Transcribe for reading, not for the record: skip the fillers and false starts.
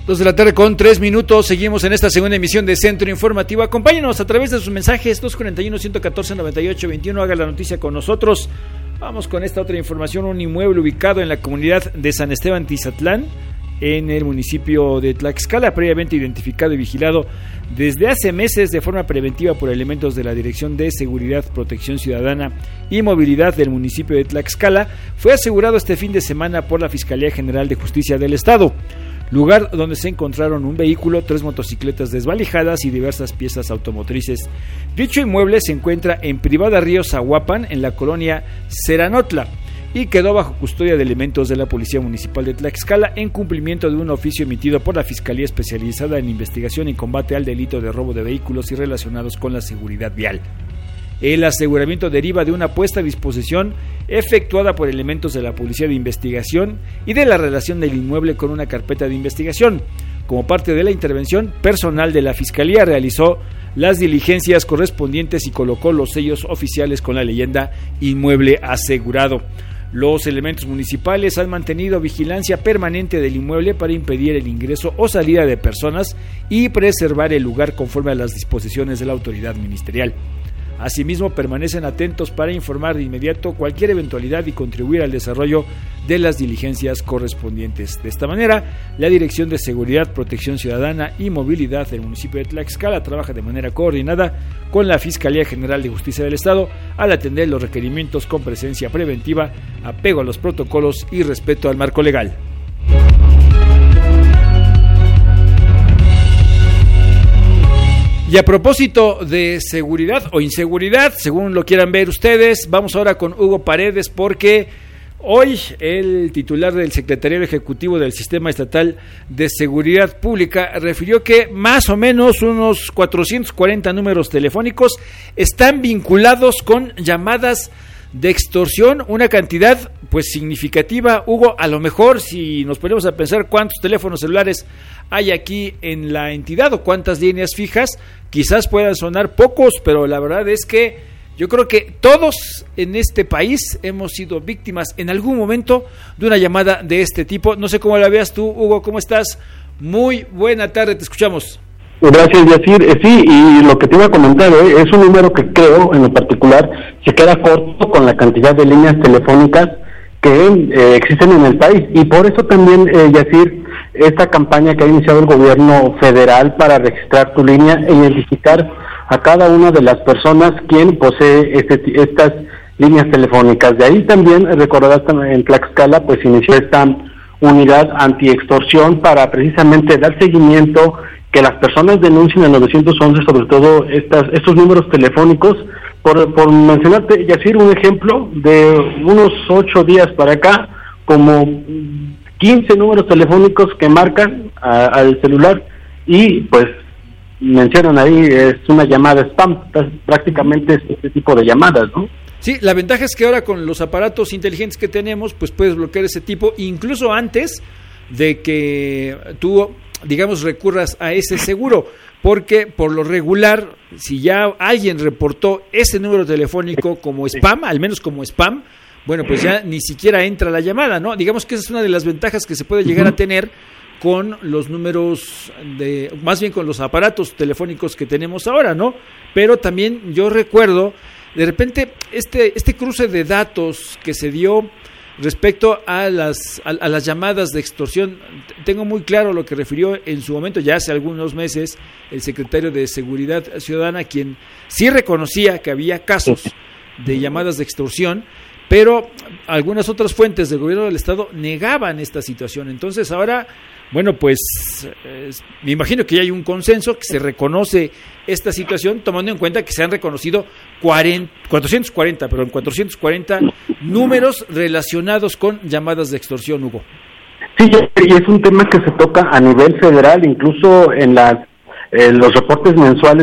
2:03 p.m, seguimos en esta segunda emisión de Centro Informativo. Acompáñenos a través de sus mensajes 241-114-9821, haga la noticia con nosotros. Vamos con esta otra información. Un inmueble ubicado en la comunidad de San Esteban Tizatlán, en el municipio de Tlaxcala, previamente identificado y vigilado desde hace meses de forma preventiva por elementos de la Dirección de Seguridad, Protección Ciudadana y Movilidad del municipio de Tlaxcala, fue asegurado este fin de semana por la Fiscalía General de Justicia del Estado, lugar donde se encontraron un vehículo, 3 motocicletas desvalijadas y diversas piezas automotrices. Dicho inmueble se encuentra en Privada Río Zahuapan, en la colonia Ceranotla, y quedó bajo custodia de elementos de la Policía Municipal de Tlaxcala en cumplimiento de un oficio emitido por la Fiscalía Especializada en Investigación y Combate al Delito de Robo de Vehículos y relacionados con la seguridad vial. El aseguramiento deriva de una puesta a disposición efectuada por elementos de la Policía de Investigación y de la relación del inmueble con una carpeta de investigación. Como parte de la intervención, personal de la Fiscalía realizó las diligencias correspondientes y colocó los sellos oficiales con la leyenda inmueble asegurado. Los elementos municipales han mantenido vigilancia permanente del inmueble para impedir el ingreso o salida de personas y preservar el lugar conforme a las disposiciones de la autoridad ministerial. Asimismo, permanecen atentos para informar de inmediato cualquier eventualidad y contribuir al desarrollo de las diligencias correspondientes. De esta manera, la Dirección de Seguridad, Protección Ciudadana y Movilidad del municipio de Tlaxcala trabaja de manera coordinada con la Fiscalía General de Justicia del Estado al atender los requerimientos con presencia preventiva, apego a los protocolos y respeto al marco legal. Y a propósito de seguridad o inseguridad, según lo quieran ver ustedes, vamos ahora con Hugo Paredes, porque hoy el titular del Secretariado Ejecutivo del Sistema Estatal de Seguridad Pública refirió que más o menos unos 440 números telefónicos están vinculados con llamadas de extorsión, una cantidad pues significativa. Hugo, a lo mejor si nos ponemos a pensar cuántos teléfonos celulares hay aquí en la entidad o cuántas líneas fijas, quizás puedan sonar pocos, pero la verdad es que yo creo que todos en este país hemos sido víctimas en algún momento de una llamada de este tipo. No sé cómo la veas tú, Hugo, ¿cómo estás? Muy buena tarde, te escuchamos. Gracias, Yacir. Sí, y lo que te iba a comentar, es un número que creo, en lo particular, se queda corto con la cantidad de líneas telefónicas que existen en el país. Y por eso también, Yacir, esta campaña que ha iniciado el gobierno federal para registrar tu línea e identificar a cada una de las personas quien posee estas líneas telefónicas. De ahí también, recordarás, en Tlaxcala, pues inició esta unidad antiextorsión para precisamente dar seguimiento, que las personas denuncien al 911, sobre todo estos números telefónicos. Por mencionarte, Yacir, un ejemplo, de unos 8 días para acá, como 15 números telefónicos que marcan al celular y pues mencionan ahí, es una llamada spam, prácticamente es este tipo de llamadas, ¿no? Sí, la ventaja es que ahora con los aparatos inteligentes que tenemos, pues puedes bloquear ese tipo, incluso antes de que tú, digamos, recurras a ese seguro, porque por lo regular, si ya alguien reportó ese número telefónico como spam, al menos como spam, bueno, pues ya ni siquiera entra la llamada, ¿no? Digamos que esa es una de las ventajas que se puede llegar a tener con los números más bien con los aparatos telefónicos que tenemos ahora, ¿no? Pero también yo recuerdo, de repente, este cruce de datos que se dio respecto a las llamadas de extorsión. Tengo muy claro lo que refirió en su momento, ya hace algunos meses, el secretario de Seguridad Ciudadana, quien sí reconocía que había casos de llamadas de extorsión, pero algunas otras fuentes del gobierno del estado negaban esta situación. Entonces ahora, bueno, pues me imagino que ya hay un consenso, que se reconoce esta situación, tomando en cuenta que se han reconocido 440 números relacionados con llamadas de extorsión, Hugo. Sí, y es un tema que se toca a nivel federal, incluso en los reportes mensuales